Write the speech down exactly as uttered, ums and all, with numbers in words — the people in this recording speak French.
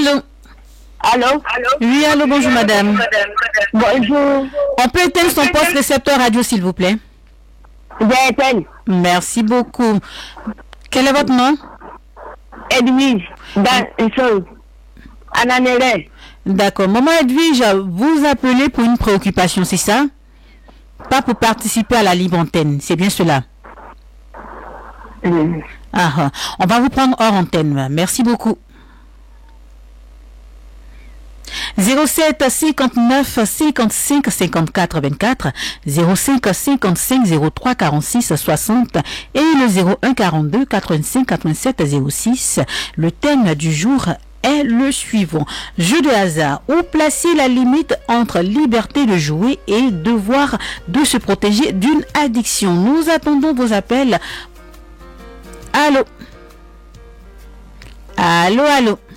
allô. Allô? Oui, allô, bonjour madame. Bonjour. On peut éteindre son poste récepteur radio s'il vous plaît. J'ai éteint. Merci beaucoup. Quel est votre nom? Edwige. Dans Ananere. D'accord. Maman Edwige, vous appelez pour une préoccupation, c'est ça? Pas pour participer à la libre antenne, c'est bien cela? Mm. Ah, ah. On va vous prendre hors antenne. Merci beaucoup. zéro sept cinquante-neuf cinquante-cinq cinquante-quatre vingt-quatre, zéro cinq cinquante-cinq zéro trois quarante-six soixante et le zéro un quarante-deux quatre-vingt-cinq quatre-vingt-sept zéro six. Le thème du jour est le suivant: jeu de hasard. Où placer la limite entre liberté de jouer et devoir de se protéger d'une addiction? Nous attendons vos appels. Allô? Allô, allô?